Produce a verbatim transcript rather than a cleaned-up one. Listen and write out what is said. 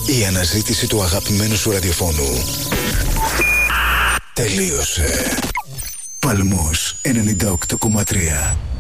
Η αναζήτηση του αγαπημένου σου ραδιοφώνου τελείωσε. Παλμούς ενενήντα οκτώ κόμμα τρία.